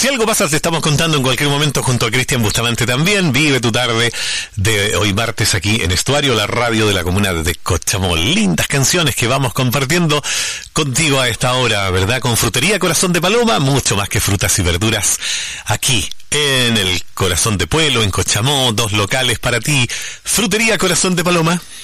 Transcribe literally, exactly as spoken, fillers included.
Si algo pasa, te estamos contando en cualquier momento junto a Cristian Bustamante también. Vive tu tarde de hoy martes aquí en Estuario, la radio de la comuna de Cochamó. Lindas canciones que vamos compartiendo contigo a esta hora, ¿verdad? Con Frutería Corazón de Paloma, mucho más que frutas y verduras aquí en el corazón de Pueblo, en Cochamó, dos locales para ti. Frutería Corazón de Paloma.